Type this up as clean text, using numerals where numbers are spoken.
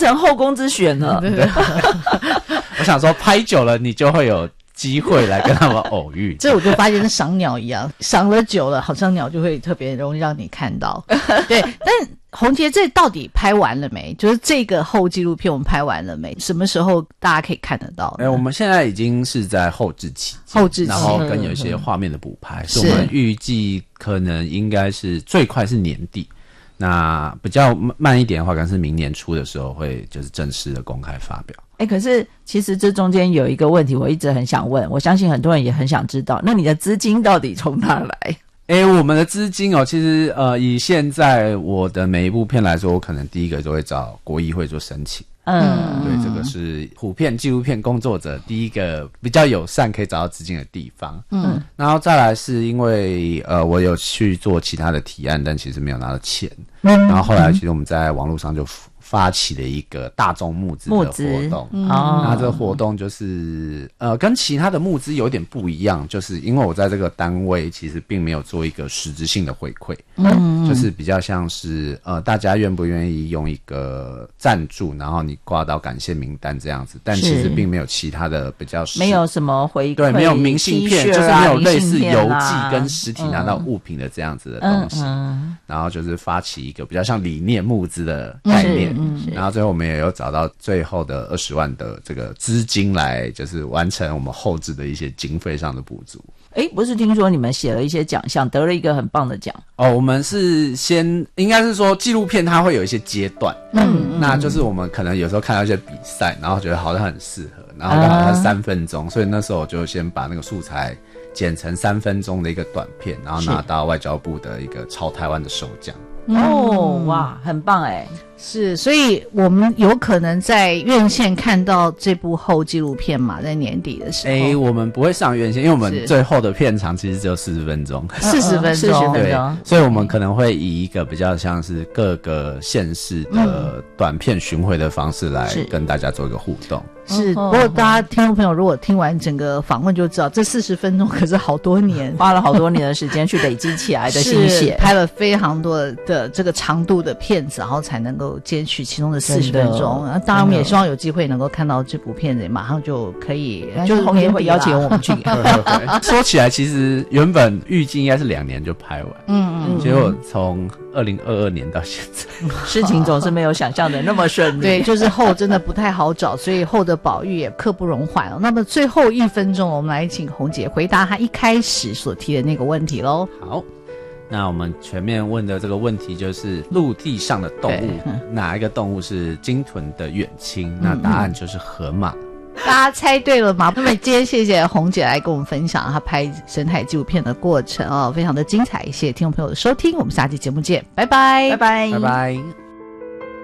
成后宫之选了。 对我想说拍久了你就会有机会来跟他们偶遇。 这我就发现跟赏鸟一样，赏了久了，好像鸟就会特别容易让你看到。对，但宏杰这到底拍完了没？就是这个后纪录片我们拍完了没？什么时候大家可以看得到呢？ 我们现在已经是在后制期间，然后跟有一些画面的补拍，所以我们预计可能应该是最快是年底。那比较慢一点的话，可能是明年初的时候会就是正式的公开发表。 可是其实这中间有一个问题我一直很想问，我相信很多人也很想知道，那你的资金到底从哪来？ 我们的资金其实以现在我的每一部片来说，我可能第一个就会找国艺会做申请。对，这个是普遍纪录片工作者第一个比较友善可以找到资金的地方。然后再来是因为我有去做其他的提案，但其实没有拿到钱。然后后来其实我们在网络上就发起了一个大众募资的活动。那这个活动就是跟其他的募资有点不一样，就是因为我在这个单位其实并没有做一个实质性的回馈。就是比较像是大家愿不愿意用一个赞助，然后你挂到感谢名单这样子，但其实并没有其他的比较没有什么回馈， 对，没有明信片，就是没有类似邮寄跟实体拿到物品的这样子的东西。然后就是发起一个比较像理念募资的概念。然后最后我们也有找到最后的20万的这个资金来就是完成我们后制的一些经费上的补助。 不是听说你们写了一些奖项，得了一个很棒的奖？ 我们是应该是说纪录片它会有一些阶段。那就是我们可能有时候看到一些比赛，然后觉得好像很适合，然后刚好它3分钟，所以那时候我就先把那个素材剪成3分钟的一个短片，然后拿到外交部的一个超台湾的首奖。 哇，很棒是，所以我们有可能在院线看到这部后纪录片嘛，在年底的时候。 我们不会上院线，因为我们最后的片长其实只有40分钟。 40分钟， 对，所以我们可能会以一个比较像是各个县市的短片巡回的方式来跟大家做一个互动。 是，不过大家听众朋友如果听完整个访问就知道，这40分钟可是好多年， 花了好多年的时间去累积起来的心血， 拍了非常多的这个长度的片子，然后才能够截取其中的40分钟。当然我们也希望有机会能够看到这部片子，马上就可以，就是红爷会邀请我们去。 说起来其实原本预计应该是2年就拍完，结果从2022年到现在， 事情总是没有想象的那么顺利。 对，就是后真的不太好找，所以后的保育也刻不容缓。那么最后1分钟，我们来请宏姐回答她一开始所提的那个问题咯。 好，那我们全面问的这个问题就是陆地上的动物，哪一个动物是鲸豚的远亲？那答案就是河马。 大家猜对了吗？那么今天谢谢宏姐来跟我们分享她拍生态纪录片的过程非常的精彩。谢谢听众朋友的收听，我们下期节目见，拜拜， 拜拜， 拜拜。